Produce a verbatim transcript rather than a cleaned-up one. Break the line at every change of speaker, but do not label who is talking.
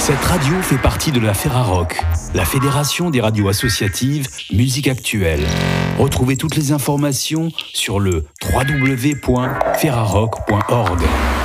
Cette radio fait partie de la Ferrarock, la fédération des radios associatives musique actuelle. Retrouvez toutes les informations sur le w w w point ferrarock point org.